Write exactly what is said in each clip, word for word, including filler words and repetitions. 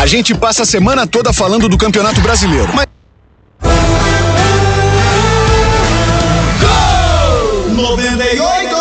A gente passa a semana toda falando do Campeonato Brasileiro, mas... Gol! noventa e oito!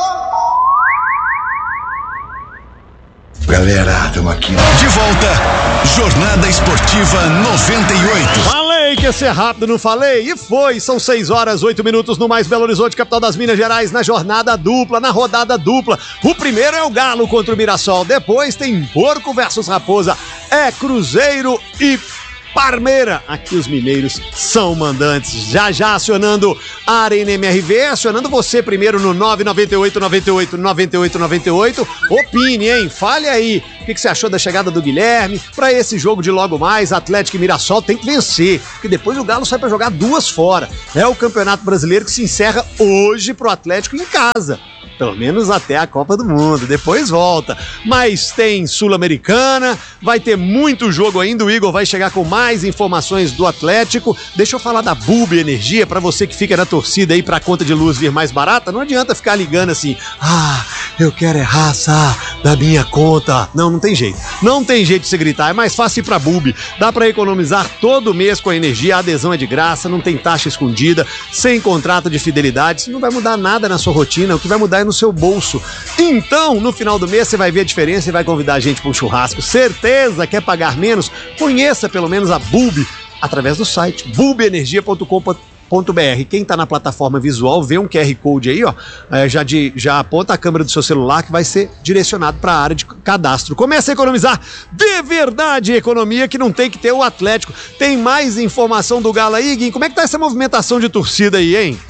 Galera, estamos aqui. De volta, Jornada Esportiva noventa e oito. Falei que ia ser rápido, não falei? E foi, são seis horas, oito minutos no mais Belo Horizonte, capital das Minas Gerais, na jornada dupla, na rodada dupla. O primeiro é o Galo contra o Mirassol, depois tem Porco versus Raposa, é Cruzeiro e Parmeira. Aqui os mineiros são mandantes. Já já acionando a Arena M R V, acionando você primeiro no nove nove oito nove oito nove oito nove oito. Opine, hein? Fale aí. O que, que você achou da chegada do Guilherme? Pra esse jogo de logo mais, Atlético e Mirassol tem que vencer, porque depois o Galo sai pra jogar duas fora. É o Campeonato Brasileiro que se encerra hoje pro Atlético em casa. Pelo menos até a Copa do Mundo, depois volta. Mas tem Sul-Americana, vai ter muito jogo ainda, o Igor vai chegar com mais informações do Atlético. Deixa eu falar da Bulb Energia, pra você que fica na torcida aí pra conta de luz vir mais barata, não adianta ficar ligando assim, ah, eu quero é raça da minha conta. Não, não tem jeito. Não tem jeito de você gritar, é mais fácil ir pra Bulb. Dá pra economizar todo mês com a energia, a adesão é de graça, não tem taxa escondida, sem contrato de fidelidade, isso não vai mudar nada na sua rotina, o que vai mudar é no seu bolso. Então, no final do mês, você vai ver a diferença e vai convidar a gente para um churrasco. Certeza? Quer pagar menos? Conheça pelo menos a Bulb através do site bulb energia ponto com ponto b r. Quem está na plataforma visual vê um Q R Code aí, ó, é, já, de, já aponta a câmera do seu celular que vai ser direcionado para a área de cadastro. Comece a economizar de verdade, economia que não tem que ter o Atlético. Tem mais informação do Galo aí, Guim? Como é que tá essa movimentação de torcida aí, hein?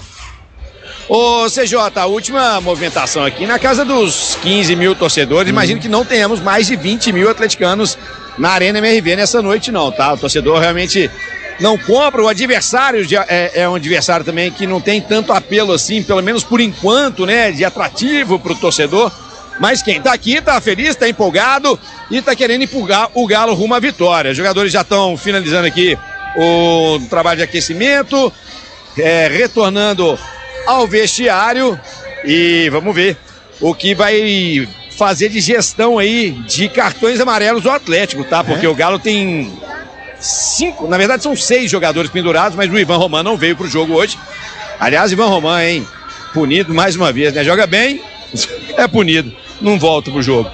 Ô, C J, a última movimentação aqui na casa dos quinze mil torcedores, hum. Imagino que não tenhamos mais de vinte mil atleticanos na Arena M R V nessa noite não, tá? O torcedor realmente não compra, o adversário é, é um adversário também que não tem tanto apelo assim, pelo menos por enquanto, né, de atrativo pro torcedor, mas quem tá aqui tá feliz, tá empolgado e tá querendo empurrar o Galo rumo à vitória. Os jogadores já estão finalizando aqui o trabalho de aquecimento, é, retornando ao vestiário e vamos ver o que vai fazer de gestão aí de cartões amarelos do Atlético, tá? Porque é? O Galo tem cinco, na verdade são seis jogadores pendurados, mas o Ivan Roman não veio pro jogo hoje. Aliás, Ivan Roman, hein? Punido mais uma vez, né? Joga bem, é punido, não volta pro jogo.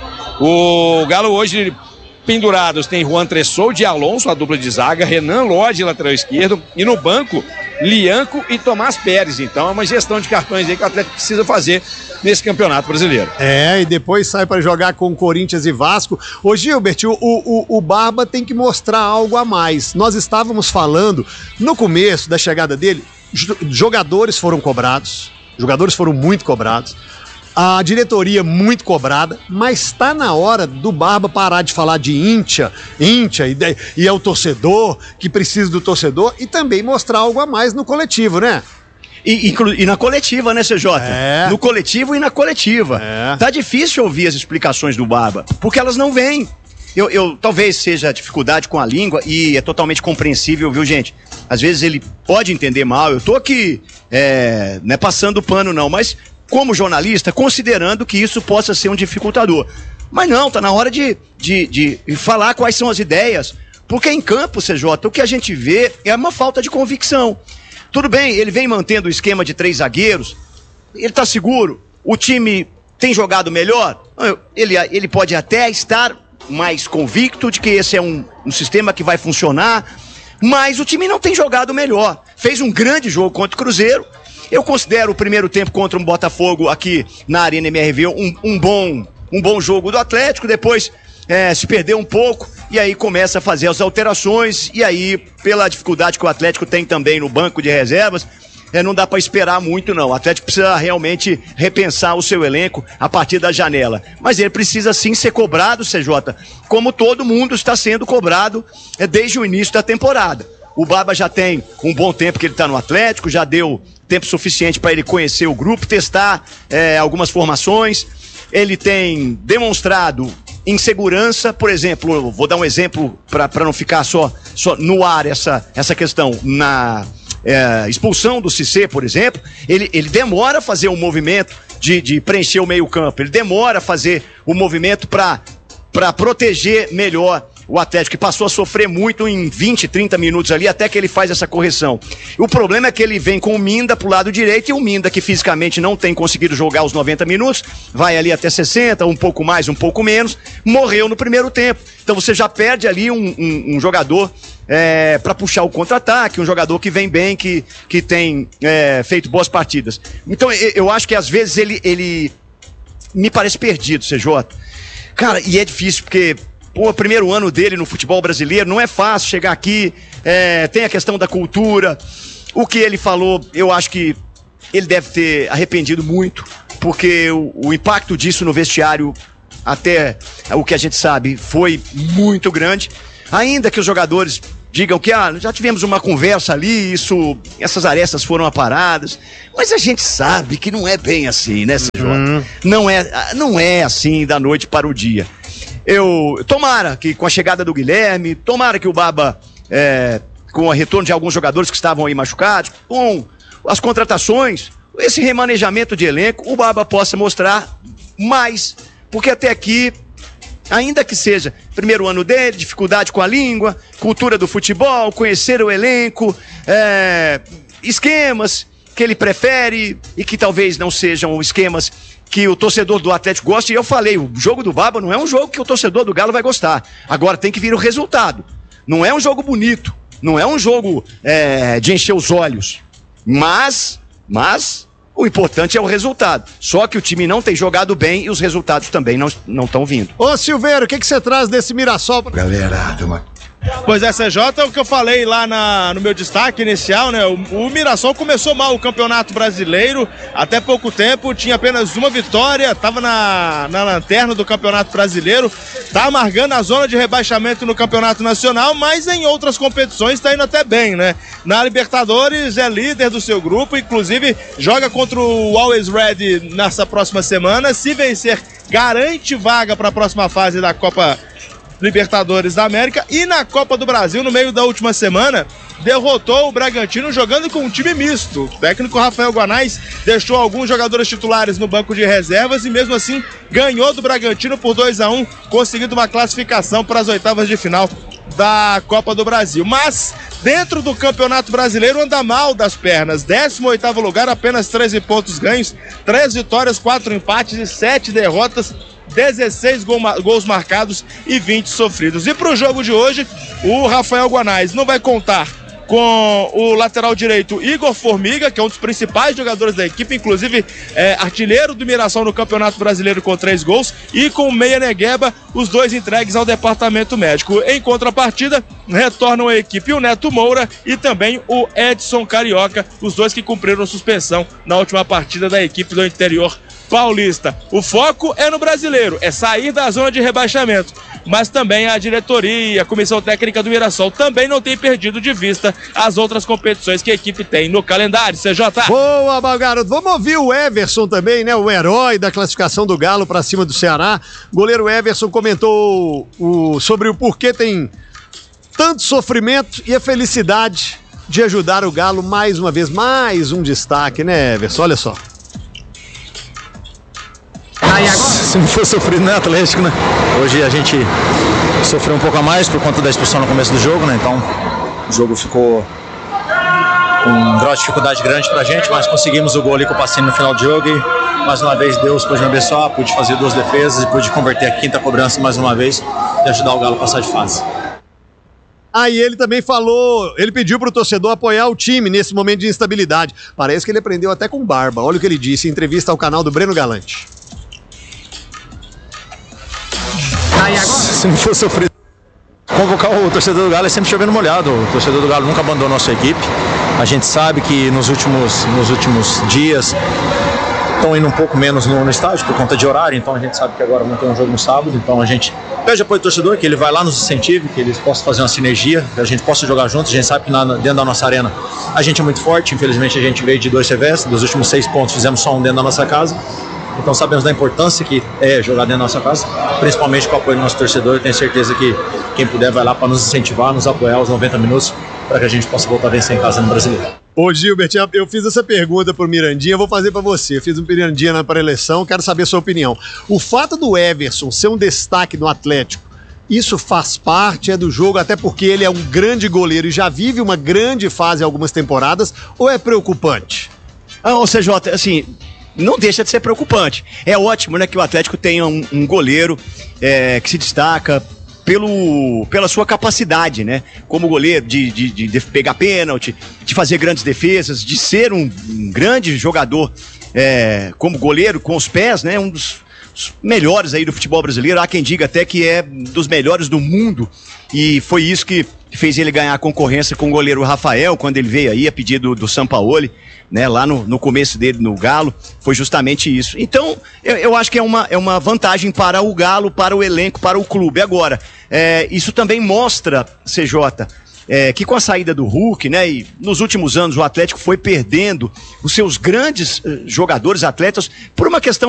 O Galo hoje pendurados tem Juan Tressou de Alonso, a dupla de zaga, Renan Lodge, lateral esquerdo, e no banco, Lianco e Tomás Pérez. Então é uma gestão de cartões aí que o Atlético precisa fazer nesse Campeonato Brasileiro. É, e depois sai para jogar com Corinthians e Vasco. Ô Gilbert, o, o, o Barba tem que mostrar algo a mais. Nós estávamos falando, no começo da chegada dele, jogadores foram cobrados, jogadores foram muito cobrados, a diretoria muito cobrada, mas está na hora do Barba parar de falar de íntia, íntia e, de, e é o torcedor que precisa do torcedor e também mostrar algo a mais no coletivo, né? E, e, e na coletiva, né, C J? É. No coletivo e na coletiva. É. Tá difícil ouvir as explicações do Barba, porque elas não vêm. Eu, eu, talvez seja dificuldade com a língua e é totalmente compreensível, viu, gente? Às vezes ele pode entender mal, eu tô aqui, é, não é passando pano não, mas como jornalista, considerando que isso possa ser um dificultador. Mas não, tá na hora de, de, de falar quais são as ideias, porque em campo, C J, o que a gente vê é uma falta de convicção. Tudo bem, ele vem mantendo o esquema de três zagueiros, ele tá seguro, o time tem jogado melhor, ele, ele pode até estar mais convicto de que esse é um, um sistema que vai funcionar, mas o time não tem jogado melhor. Fez um grande jogo contra o Cruzeiro. Eu considero o primeiro tempo contra um Botafogo aqui na Arena M R V um, um, bom, um bom jogo do Atlético, depois é, se perdeu um pouco e aí começa a fazer as alterações e aí, pela dificuldade que o Atlético tem também no banco de reservas, é, não dá para esperar muito não. O Atlético precisa realmente repensar o seu elenco a partir da janela, mas ele precisa sim ser cobrado, C J, como todo mundo está sendo cobrado é, desde o início da temporada. O Barba já tem um bom tempo que ele está no Atlético, já deu tempo suficiente para ele conhecer o grupo, testar é, algumas formações. Ele tem demonstrado insegurança, por exemplo, vou dar um exemplo para não ficar só, só no ar essa, essa questão. Na é, expulsão do Cissé, por exemplo, ele, ele demora a fazer um movimento de, de preencher o meio campo, ele demora a fazer o movimento para para proteger melhor o Atlético passou a sofrer muito em vinte, trinta minutos ali, até que ele faz essa correção. O problema é que ele vem com o Minda pro lado direito, e o Minda, que fisicamente não tem conseguido jogar os noventa minutos, vai ali até sessenta, um pouco mais, um pouco menos, morreu no primeiro tempo. Então você já perde ali um, um, um jogador é, para puxar o contra-ataque, um jogador que vem bem, que, que tem é, feito boas partidas. Então eu, eu acho que às vezes ele, ele me parece perdido, C J. Cara, e é difícil, porque pô, o primeiro ano dele no futebol brasileiro, não é fácil chegar aqui, é, tem a questão da cultura. O que ele falou, eu acho que ele deve ter arrependido muito, porque o, o impacto disso no vestiário, até o que a gente sabe, foi muito grande. Ainda que os jogadores digam que ah, já tivemos uma conversa ali, isso, essas arestas foram aparadas, mas a gente sabe que não é bem assim, né, C J? Uhum. Não é, não é assim da noite para o dia. Eu, tomara que com a chegada do Guilherme, tomara que o Baba, é, com o retorno de alguns jogadores que estavam aí machucados, com as contratações, esse remanejamento de elenco, o Baba possa mostrar mais, porque até aqui, ainda que seja primeiro ano dele, dificuldade com a língua, cultura do futebol, conhecer o elenco, é, esquemas que ele prefere e que talvez não sejam esquemas que o torcedor do Atlético gosta. E eu falei, o jogo do Baba não é um jogo que o torcedor do Galo vai gostar. Agora tem que vir o resultado. Não é um jogo bonito, não é um jogo é, de encher os olhos, mas, mas o importante é o resultado. Só que o time não tem jogado bem e os resultados também não estão vindo. Ô Silveiro, o que, que você traz desse Mirassol? Galera, tem uma... Pois é, C J, é o que eu falei lá na, no meu destaque inicial, né? O, o Mirassol começou mal o Campeonato Brasileiro, até pouco tempo, tinha apenas uma vitória, estava na, na lanterna do Campeonato Brasileiro, tá amargando a zona de rebaixamento no Campeonato Nacional, mas em outras competições tá indo até bem, né? Na Libertadores é líder do seu grupo, inclusive joga contra o Always Red nessa próxima semana, se vencer, garante vaga para a próxima fase da Copa Libertadores da América. E na Copa do Brasil, no meio da última semana, derrotou o Bragantino jogando com um time misto. O técnico Rafael Guanais deixou alguns jogadores titulares no banco de reservas e mesmo assim ganhou do Bragantino por dois a um, conseguindo uma classificação para as oitavas de final da Copa do Brasil. Mas dentro do Campeonato Brasileiro anda mal das pernas. décimo oitavo lugar, apenas treze pontos ganhos, três vitórias, quatro empates e sete derrotas, dezesseis gol, gols marcados e vinte sofridos. E para o jogo de hoje, o Rafael Guanais não vai contar com o lateral direito Igor Formiga, que é um dos principais jogadores da equipe, inclusive é, artilheiro do Mirassol no Campeonato Brasileiro com três gols, e com o Meia Negueba, os dois entregues ao departamento médico. Em contrapartida, retornam a equipe o Neto Moura e também o Edson Carioca, os dois que cumpriram suspensão na última partida da equipe do interior paulista. O foco é no brasileiro, é sair da zona de rebaixamento, mas também a diretoria, a comissão técnica do Mirassol também não tem perdido de vista as outras competições que a equipe tem no calendário. C J. Boa, garoto. Vamos ouvir o Everson também, né? O herói da classificação do Galo para cima do Ceará. O goleiro Everson comentou o, sobre o porquê tem tanto sofrimento e a felicidade de ajudar o Galo mais uma vez. Mais um destaque, né, Everson? Olha só. Aí agora? Se não for sofrido, né, Atlético, né? Hoje a gente sofreu um pouco a mais por conta da expulsão no começo do jogo, né? Então o jogo ficou com uma grande dificuldade grande pra gente, mas conseguimos o gol ali com o passinho no final do jogo e mais uma vez Deus pôde me abençoar, pude fazer duas defesas e pude converter a quinta cobrança mais uma vez e ajudar o Galo a passar de fase. Aí ele também falou, ele pediu pro torcedor apoiar o time nesse momento de instabilidade. Parece que ele aprendeu até com barba. Olha o que ele disse em entrevista ao canal do Breno Galante. Aí agora? Se não for sofrido, convocar o torcedor do Galo é sempre chovendo molhado. O torcedor do Galo nunca abandonou a sua equipe. A gente sabe que nos últimos, nos últimos dias estão indo um pouco menos no, no estádio por conta de horário, então a gente sabe que agora vão ter um jogo no sábado, então a gente pede apoio do torcedor, que ele vai lá, nos incentive, que eles possam fazer uma sinergia, que a gente possa jogar juntos. A gente sabe que na, dentro da nossa arena a gente é muito forte, infelizmente a gente veio de dois revés, dos últimos seis pontos fizemos só um dentro da nossa casa. Então sabemos da importância que é jogar dentro da nossa casa, principalmente com o apoio do nosso torcedor. Eu tenho certeza que quem puder vai lá para nos incentivar, nos apoiar os noventa minutos, para que a gente possa voltar a vencer em casa no Brasileiro. Ô Gilbert, eu fiz essa pergunta pro Mirandinha, eu vou fazer para você. Eu fiz um Mirandinha na pré-eleição, quero saber a sua opinião. O fato do Everson ser um destaque no Atlético Isso faz parte, é do jogo, até porque ele é um grande goleiro e já vive uma grande fase há algumas temporadas, ou é preocupante? Ah, ou seja, assim, não deixa de ser preocupante. É ótimo, né, que o Atlético tenha um, um goleiro é, que se destaca pelo, pela sua capacidade, né, como goleiro, de, de, de pegar pênalti, de fazer grandes defesas, de ser um, um grande jogador é, como goleiro com os pés, né, um dos melhores aí do futebol brasileiro. Há quem diga até que é dos melhores do mundo, e foi isso que fez ele ganhar a concorrência com o goleiro Rafael, quando ele veio aí a pedido do Sampaoli, né, lá no, no começo dele no Galo, foi justamente isso. Então, eu, eu acho que é uma, é uma vantagem para o Galo, para o elenco, para o clube. Agora, é, isso também mostra, C J, É, que com a saída do Hulk, né, e nos últimos anos o Atlético foi perdendo os seus grandes uh, jogadores, atletas, por uma questão